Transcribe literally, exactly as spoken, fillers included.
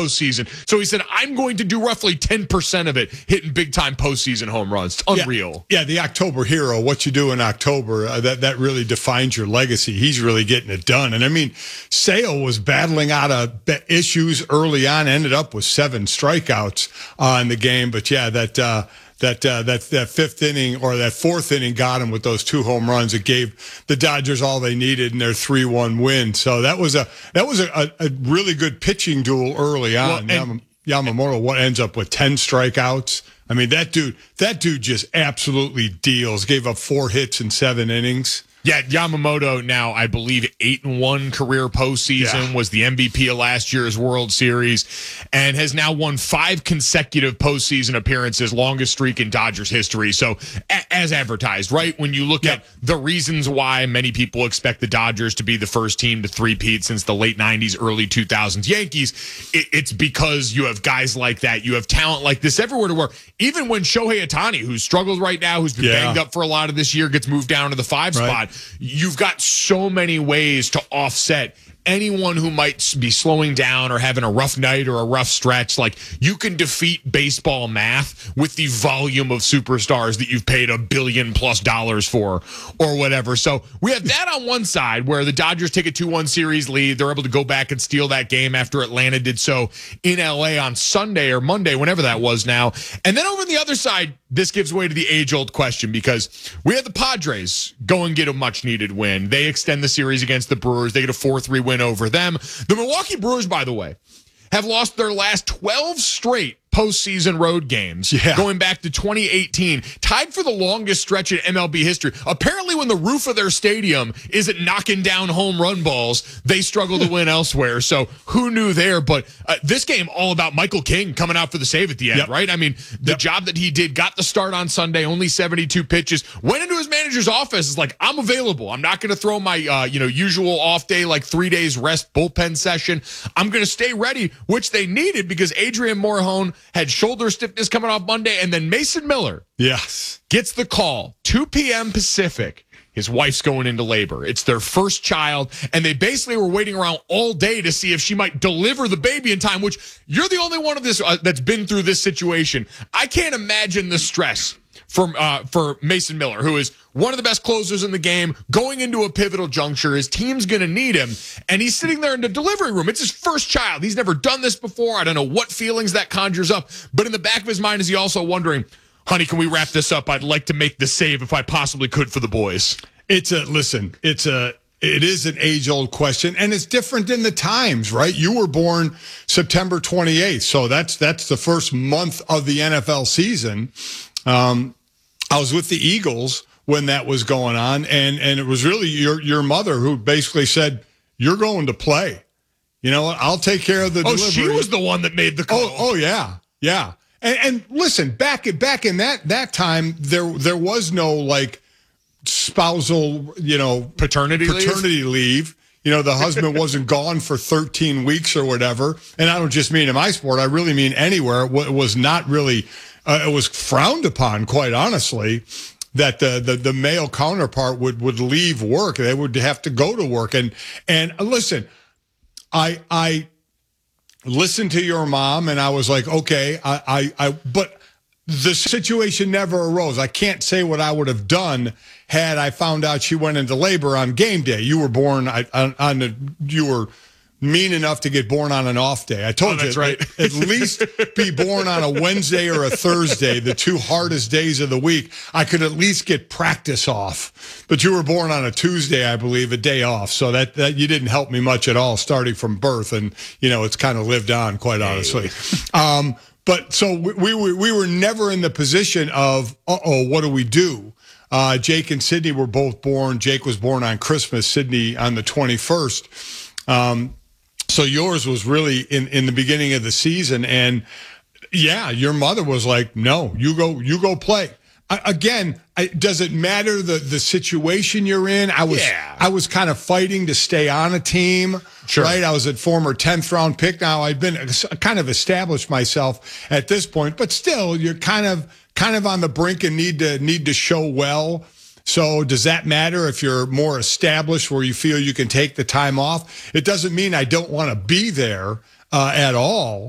postseason. So he said, I'm going to do roughly ten percent of it hitting big-time postseason home runs. It's unreal. Yeah, yeah, the October hero, what you do in October, uh, that, that really defines your legacy. He's really getting it done. And, I mean, Sale was battling out of issues early on, ended up with seven strikeouts uh, in the game. But, yeah, that uh, – That, uh, that that fifth inning or that fourth inning got him with those two home runs. It gave the Dodgers all they needed in their three one win. So that was a that was a, a, a really good pitching duel early on. Well, and, Yamamoto what ends up with ten strikeouts. I mean, that dude that dude just absolutely deals. Gave up four hits in seven innings. Yeah, Yamamoto now, I believe, eight and one career postseason, yeah. was the M V P of last year's World Series, and has now won five consecutive postseason appearances, longest streak in Dodgers history. So, a- as advertised, right? When you look yep. at the reasons why many people expect the Dodgers to be the first team to three-peat since the late nineties, early two thousands Yankees, it- it's because you have guys like that. You have talent like this everywhere to where even when Shohei Ohtani, who struggles right now, who's been yeah. banged up for a lot of this year, gets moved down to the five right. spot, you've got so many ways to offset anyone who might be slowing down or having a rough night or a rough stretch. Like, you can defeat baseball math with the volume of superstars that you've paid a billion plus dollars for or whatever. So we have that on one side where the Dodgers take a two one series lead. They're able to go back and steal that game after Atlanta did so in L A on Sunday or Monday, whenever that was now. And then over on the other side, this gives way to the age-old question, because we had the Padres go and get a much-needed win. They extend the series against the Brewers. They get a four three win over them. The Milwaukee Brewers, by the way, have lost their last twelve straight postseason road games, yeah. going back to twenty eighteen, tied for the longest stretch in M L B history. Apparently, when the roof of their stadium isn't knocking down home run balls, they struggle to win elsewhere. So who knew there? But uh, this game, all about Michael King coming out for the save at the end, yep. right? I mean, the yep. job that he did, got the start on Sunday, only seventy-two pitches, went into his manager's office, is like, I'm available. I'm not going to throw my uh, you know usual off day, like three days rest bullpen session. I'm going to stay ready, which they needed because Adrian Morejon had shoulder stiffness coming off Monday, and then Mason Miller yes. gets the call, two p.m. Pacific. His wife's going into labor. It's their first child, and they basically were waiting around all day to see if she might deliver the baby in time, which you're the only one of this uh, that's been through this situation. I can't imagine the stress for, uh, for Mason Miller, who is one of the best closers in the game, going into a pivotal juncture. His team's going to need him, and he's sitting there in the delivery room. It's his first child. He's never done this before. I don't know what feelings that conjures up, but in the back of his mind is he also wondering, honey, can we wrap this up? I'd like to make the save if I possibly could for the boys. It's a, listen, it's a, it is an age-old question, and it's different in the times, right? You were born September twenty-eighth, so that's that's the first month of the N F L season. Um, I was with the Eagles when that was going on, and and it was really your your mother who basically said, you're going to play. You know what? I'll take care of the oh, delivery. She was the one that made the call. Oh, oh yeah, yeah. And, and listen, back back in that that time, there there was no like spousal, you know, paternity paternity leave. leave. You know, the husband wasn't gone for thirteen weeks or whatever. And I don't just mean in my sport; I really mean anywhere. It was not really. Uh, it was frowned upon, quite honestly, that the, the the male counterpart would would leave work. They would have to go to work. And and listen, I I listened to your mom, and I was like, okay, I I, I but the situation never arose. I can't say what I would have done had I found out she went into labor on game day. You were born on, on the you were. mean enough to get born on an off day. I told oh, that's you, right. at least be born on a Wednesday or a Thursday, the two hardest days of the week. I could at least get practice off. But you were born on a Tuesday, I believe, a day off. So that, that you didn't help me much at all starting from birth. And, you know, it's kind of lived on, quite honestly. Um, but so we, we, were, we were never in the position of, uh-oh, what do we do? Uh, Jake and Sydney were both born. Jake was born on Christmas, Sydney on the twenty-first. Um, So yours was really in, in the beginning of the season. And, yeah, your mother was like, no, you go you go play. I, again, I, does it matter the, the situation you're in? I was yeah. I was kind of fighting to stay on a team, sure. right? I was a former tenth round pick. Now I've been kind of established myself at this point. But still, you're kind of kind of on the brink and need to need to show well. So does that matter if you're more established where you feel you can take the time off? It doesn't mean I don't want to be there uh, at all.